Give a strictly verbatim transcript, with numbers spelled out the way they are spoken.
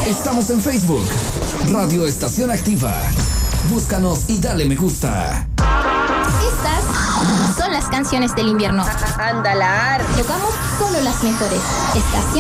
Estamos en Facebook, Radio Estación Activa. Búscanos y dale me gusta. Estas son las canciones del invierno. Andalar. Tocamos solo las mejores. Estación